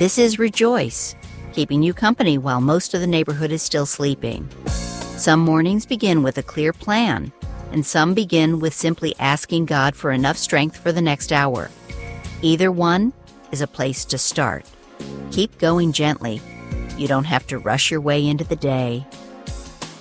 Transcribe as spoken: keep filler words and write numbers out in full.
This is Rejoice, keeping you company while most of the neighborhood is still sleeping. Some mornings begin with a clear plan, and some begin with simply asking God for enough strength for the next hour. Either one is a place to start. Keep going gently. You don't have to rush your way into the day.